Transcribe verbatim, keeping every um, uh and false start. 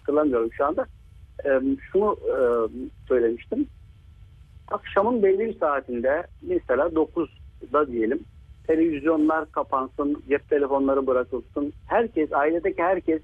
hatırlamıyorum şu anda. E, şunu e, söylemiştim. Akşamın belli bir saatinde, mesela dokuzda diyelim, televizyonlar kapansın, cep telefonları bırakılsın. Herkes, ailedeki herkes